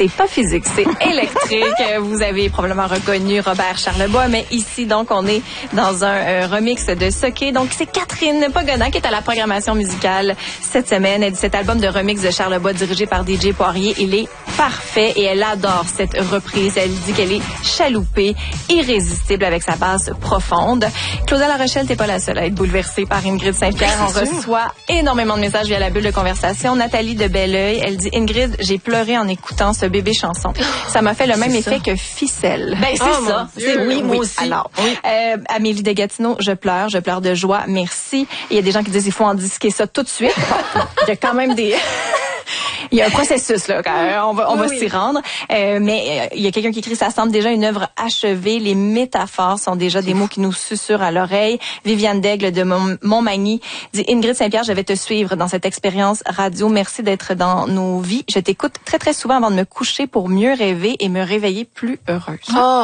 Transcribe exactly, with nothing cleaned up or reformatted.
C'est pas physique, c'est électrique. Vous avez probablement reconnu Robert Charlebois, mais ici, donc, on est dans un euh, remix de Soké. Donc, c'est Catherine Pagona qui est à la programmation musicale cette semaine. Elle dit cet album de remix de Charlebois dirigé par D J Poirier, il est parfait et elle adore cette reprise. Elle dit qu'elle est chaloupée, irrésistible avec sa base profonde. Claudia La Rochelle, t'es pas la seule à être bouleversée par Ingrid Saint-Pierre. On reçoit énormément de messages via la bulle de conversation. Nathalie de Belleuil, elle dit Ingrid, j'ai pleuré en écoutant ce bébé chanson. Ça m'a fait le même effet que Ficelle. Ben c'est oh, ça. C'est oui, oui, moi aussi. Alors, oui. euh, Amélie de Gatineau, je pleure, je pleure de joie. Merci. Il y a des gens qui disent il faut en disquer ça tout de suite. Il y a quand même des il y a un processus là, on va on oui, va oui. s'y rendre. Euh, mais euh, il y a quelqu'un qui écrit ça semble déjà une œuvre achevée. Les métaphores sont déjà des mots qui nous susurrent à l'oreille. Viviane Daigle de Montmagny dit Ingrid Saint-Pierre, je vais te suivre dans cette expérience radio. Merci d'être dans nos vies. Je t'écoute très très souvent avant de me coucher pour mieux rêver et me réveiller plus heureuse. Oh.